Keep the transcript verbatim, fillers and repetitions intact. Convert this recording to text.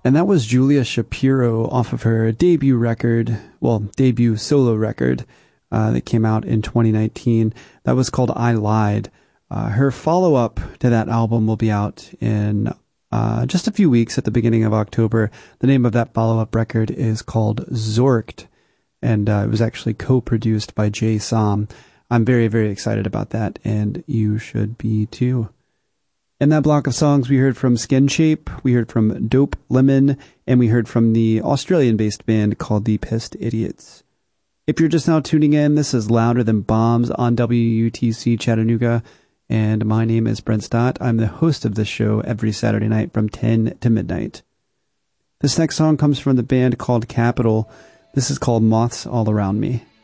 And that was Julia Shapiro off of her debut record, well, debut solo record uh, that came out in twenty nineteen. That was called I Lied. Uh, her follow-up to that album will be out in uh, just a few weeks at the beginning of October. The name of that follow-up record is called Zorkt, and uh, it was actually co-produced by Jay Som. I'm very, very excited about that, and you should be too. In that block of songs, we heard from Skin Shape, we heard from Dope Lemon, and we heard from the Australian-based band called the Pissed Idiots. If you're just now tuning in, this is Louder Than Bombs on W U T C Chattanooga, and my name is Brent Stott. I'm the host of this show every Saturday night from ten to midnight. This next song comes from the band called Capital. This is called Moths All Around Me.